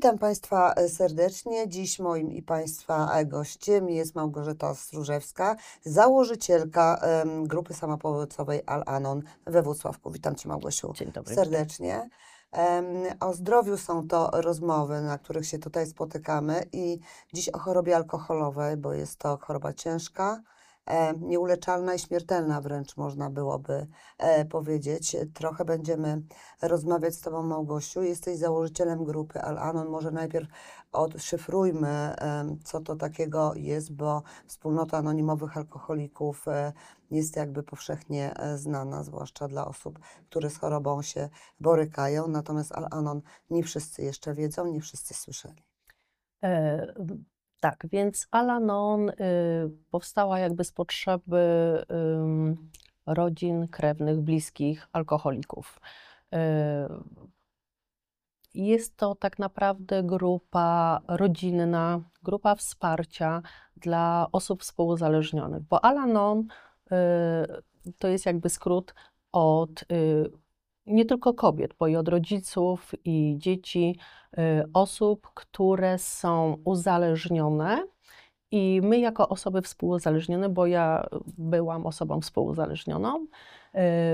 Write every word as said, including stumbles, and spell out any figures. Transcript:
Witam Państwa serdecznie. Dziś moim i Państwa gościem jest Małgorzata Stróżewska, założycielka em, grupy samopomocowej Al-Anon we Włocławku. Witam Cię, Małgosiu, Dzień dobry. serdecznie. Em, o zdrowiu są to rozmowy, na których się tutaj spotykamy, i dziś o chorobie alkoholowej, bo jest to choroba ciężka, e, nieuleczalna i śmiertelna wręcz, można byłoby e, powiedzieć. Trochę będziemy rozmawiać z Tobą, Małgosiu. Jesteś założycielem grupy Al-Anon. Może najpierw odszyfrujmy, em, co to takiego jest, bo wspólnota anonimowych alkoholików e, jest jakby powszechnie e, znana, zwłaszcza dla osób, które z chorobą się borykają. Natomiast Al-Anon nie wszyscy jeszcze wiedzą, nie wszyscy słyszeli. E, tak, więc Al-Anon y, powstała jakby z potrzeby ym, rodzin, krewnych, bliskich alkoholików. Y, jest to tak naprawdę grupa rodzinna, grupa wsparcia dla osób współuzależnionych, bo Al-Anon y, to jest jakby skrót od y, nie tylko kobiet, bo i od rodziców i dzieci, y, osób, które są uzależnione. I my jako osoby współuzależnione, bo ja byłam osobą współuzależnioną, y,